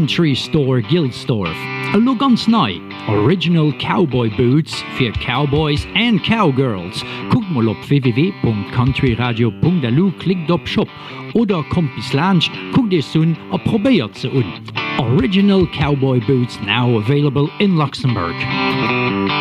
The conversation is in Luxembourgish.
Country Store Gilsdorf. Lo ganz nei, Original Cowboy Boots fir Cowboys and Cowgirls. Guckt mal op www.countryradio.delu, klickt op Shop oder kommt bis Lunch, guckt dir sun a probiert ze un. Original Cowboy Boots now available in Luxembourg.